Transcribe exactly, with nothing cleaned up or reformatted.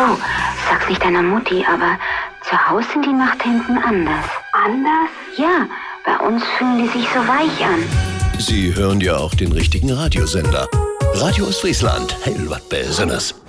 so, sag's nicht deiner Mutti, aber zu Hause sind die Nachthemden anders. Anders? Ja, bei uns fühlen die sich so weich an. Sie hören ja auch den richtigen Radiosender. Radio Ostfriesland, hell wat Besonderes.